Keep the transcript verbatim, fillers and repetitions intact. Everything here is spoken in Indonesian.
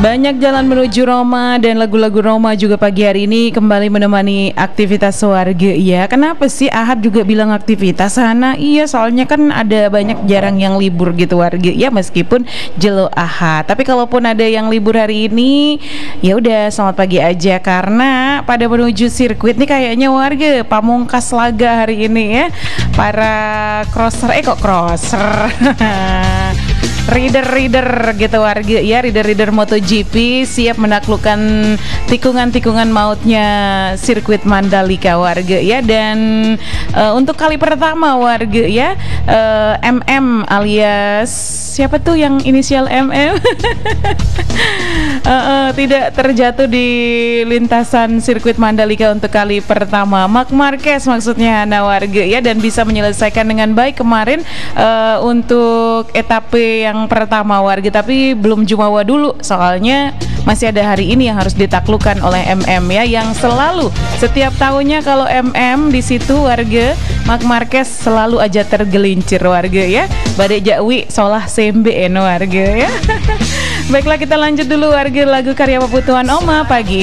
Banyak jalan menuju Roma dan lagu-lagu Roma juga pagi hari ini kembali menemani aktivitas warga. Ya, kenapa sih Ahad juga bilang aktivitas sana? Iya, soalnya kan ada banyak jarang yang libur gitu warga. Ya, meskipun jelo Ahad. Tapi kalaupun ada yang libur hari ini, ya udah selamat pagi aja karena pada menuju sirkuit nih kayaknya warga pamungkas laga hari ini ya. Para crosser, eh kok crosser? Rider-rider gitu warga ya, rider-rider MotoGP siap menaklukkan tikungan-tikungan mautnya sirkuit Mandalika warga ya. Dan uh, untuk kali pertama warga ya, uh, M M alias siapa tuh yang inisial M M uh, uh, tidak terjatuh di lintasan sirkuit Mandalika untuk kali pertama. Marc Marquez maksudnya nah warga ya, dan bisa menyelesaikan dengan baik kemarin uh, untuk etape yang yang pertama warga, tapi belum jumawa dulu soalnya masih ada hari ini yang harus ditaklukkan oleh M M ya, yang selalu setiap tahunnya kalau M M di situ warga, Marc Marquez selalu aja tergelincir warga ya. Badai Jawi solah sembe eno warga ya. Baiklah, kita lanjut dulu warga, lagu karya Paputuan Oma pagi